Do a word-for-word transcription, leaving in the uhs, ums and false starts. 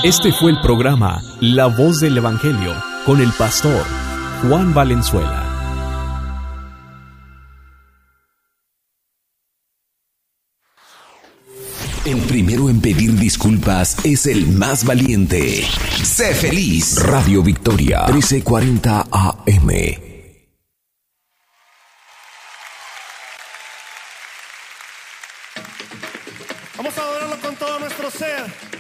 Este fue el programa La Voz del Evangelio con el pastor Juan Valenzuela. El primero en pedir disculpas es el más valiente. Sé feliz. Radio Victoria, trece cuarenta A M. Vamos a adorarlo con todo nuestro ser.